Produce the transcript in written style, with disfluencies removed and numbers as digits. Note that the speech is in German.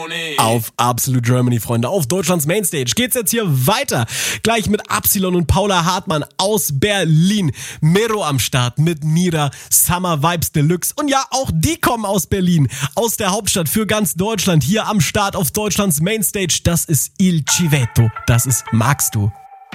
Auf Absolute Germany, Freunde, auf Deutschlands Mainstage geht's jetzt hier weiter. Gleich mit Absilon und Paula Hartmann aus Berlin. Mero am Start mit Mira, Summer Vibes Deluxe. Und ja, auch die kommen aus Berlin, aus der Hauptstadt für ganz Deutschland. Hier am Start auf Deutschlands Mainstage, das ist Il Civetto, das ist Magst du.